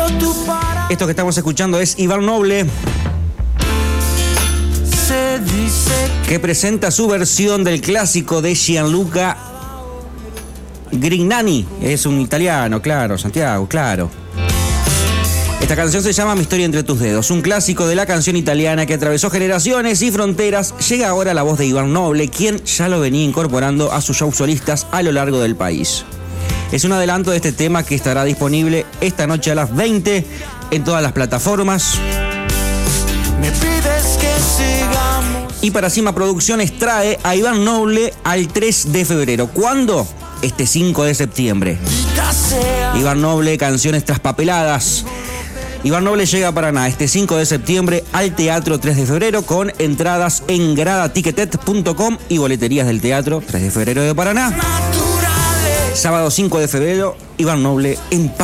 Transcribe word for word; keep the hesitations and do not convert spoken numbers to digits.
Esto que estamos escuchando es Iván Noble, que presenta su versión del clásico de Gianluca Grignani. Es un italiano, claro, Santiago, claro. Esta canción se llama Mi historia entre tus dedos, un clásico de la canción italiana que atravesó generaciones y fronteras. Llega ahora la voz de Iván Noble, quien ya lo venía incorporando a sus shows solistas a lo largo del país. Es un adelanto de este tema que estará disponible esta noche a las veinte en todas las plataformas. Me pides que sigamos. Y para Cima Producciones trae a Iván Noble al tres de febrero. ¿Cuándo? Este cinco de septiembre. Iván Noble, canciones traspapeladas. Iván Noble llega a Paraná este cinco de septiembre al Teatro tres de febrero con entradas en grada ticketet punto com y boleterías del Teatro tres de febrero de Paraná. Sábado cinco de febrero, Iván Noble en Paraná.